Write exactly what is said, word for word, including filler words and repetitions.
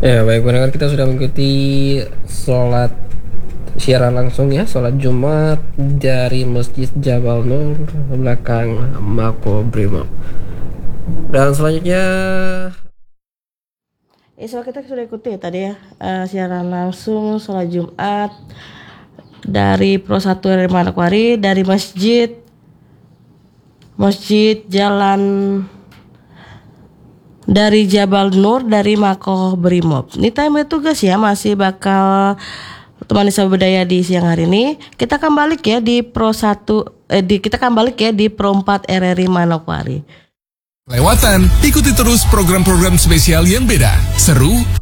Ya, baik pendengar, kita sudah mengikuti sholat siaran langsung ya, sholat Jumat dari Masjid Jabal Nur belakang Mako Brimob. Dan selanjutnya Iswa kita sudah ikuti tadi ya uh, siaran langsung sholat Jumat dari Pro satu R R Manokwari dari Masjid Masjid Jalan dari Jabal Nur dari Mako Brimob. Ini time tugas ya, masih bakal teman Sabudaya di siang hari ini. Kita akan balik ya di Pro satu eh, di kita akan balik ya di Pro empat R R I Manokwari. Lewatan, ikuti terus program-program spesial yang beda, seru,